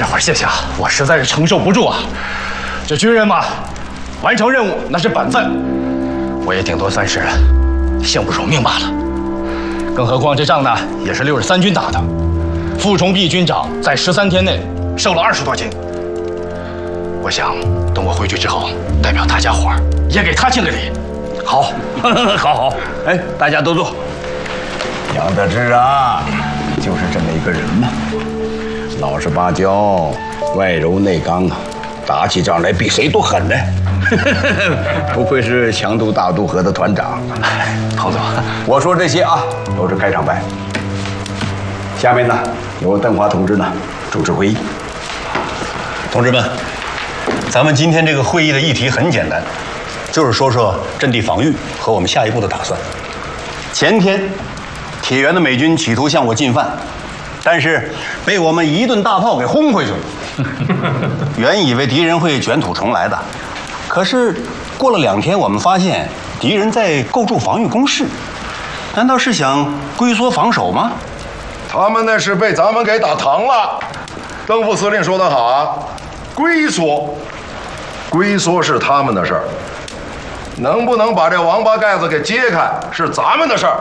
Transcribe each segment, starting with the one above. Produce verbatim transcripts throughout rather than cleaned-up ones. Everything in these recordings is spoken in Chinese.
会儿谢谢啊，我实在是承受不住啊。这军人嘛，完成任务那是本分，我也顶多算是幸不辱命罢了。更何况这仗呢，也是六十三军打的，傅崇碧军长在十三天内瘦了二十多斤。我想等我回去之后，代表大家伙儿也给他敬个礼。 好，好好，哎，大家都坐。 杨得志啊，就是这么一个人嘛，老实巴交，外柔内刚啊，打起仗来比谁都狠呢。不愧是强渡大渡河的团长。 彭总， 我说这些啊，都是开场白。下面呢，由邓华同志呢主持会议。 同志们，咱们今天这个会议的议题很简单，就是说说阵地防御和我们下一步的打算。前天，铁原的美军企图向我进犯，但是被我们一顿大炮给轰回去了。原以为敌人会卷土重来的，可是过了两天，我们发现敌人在构筑防御工事，难道是想龟缩防守吗？ 他们那是被咱们给打疼了。邓副司令说得好啊，龟缩，龟缩是他们的事儿，能不能把这王八盖子给揭开是咱们的事儿。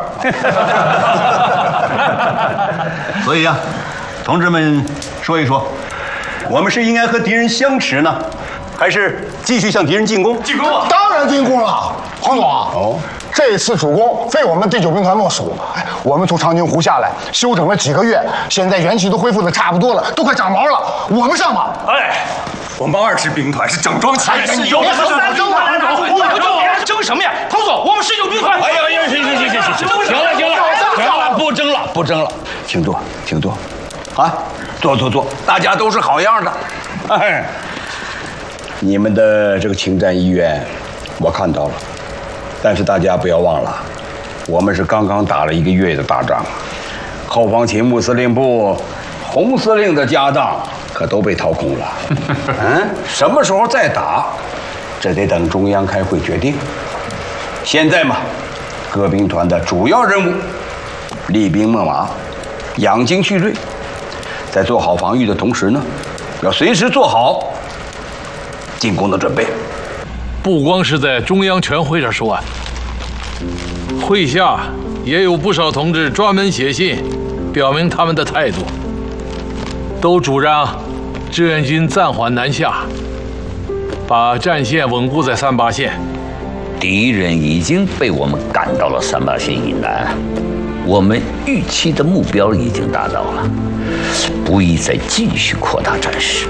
所以呀、啊，同志们说一说，我们是应该和敌人相持呢，还是继续向敌人进攻？ 进攻啊！ 当然进攻了，黄总啊！哦，这次主攻非我们第九兵团莫属。哎，我们从长津湖下来，休整了几个月，现在元气都恢复的差不多了，都快长毛了。我们上吧！ 哎，我们二支兵团是整装齐备， 是有什么争啊？争什么呀？彭总，我们是有兵团。 哎呀呀，行行行行行，行了行了行了，不争了不争了，请坐请坐，啊，坐坐坐，大家都是好样的。哎，你们的这个请战意愿我看到了，但是大家不要忘了，我们是刚刚打了一个月的大仗，后方勤务司令部洪司令的家当可都被掏空了。嗯，什么时候再打，这得等中央开会决定。现在嘛，各兵团的主要任务，厉兵秣马，养精蓄锐，在做好防御的同时呢，要随时做好进攻的准备。 不光是在中央全会上说啊，会下也有不少同志专门写信，表明他们的态度，都主张志愿军暂缓南下，把战线稳固在三八线。 敌人已经被我们赶到了三八线以南，我们预期的目标已经达到了，不宜再继续扩大战事。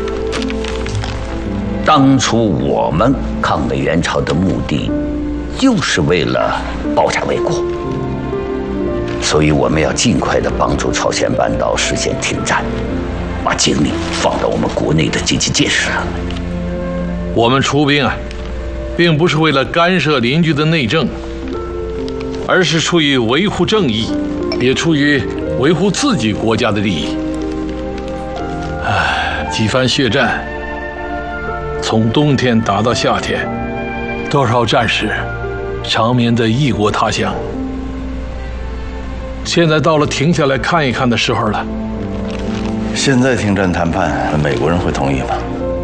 当初我们抗美援朝的目的，就是为了保家卫国，所以我们要尽快的帮助朝鲜半岛实现停战，把精力放到我们国内的经济建设上。 我们出兵啊，并不是为了干涉邻居的内政，而是出于维护正义，也出于维护自己国家的利益。唉，几番血战，从冬天打到夏天，多少战士长眠在异国他乡。现在到了停下来看一看的时候了。 现在停战谈判，美国人会同意吗？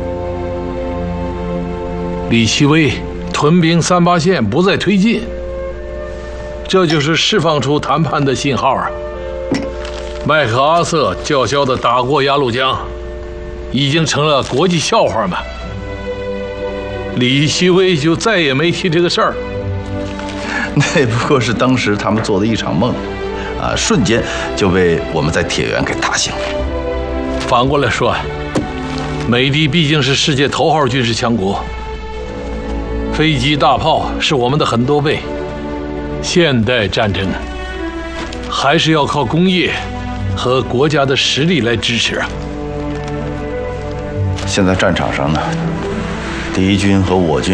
李奇微屯兵三八线不再推进，这就是释放出谈判的信号啊！麦克阿瑟叫嚣的打过鸭绿江，已经成了国际笑话嘛。李奇微就再也没提这个事儿。 那不过是当时他们做的一场梦，啊，瞬间就被我们在铁原给打醒了。 反过来说，美帝毕竟是世界头号军事强国，飞机大炮是我们的很多倍。现代战争还是要靠工业和国家的实力来支持啊。 现在战场上呢，敌军和我军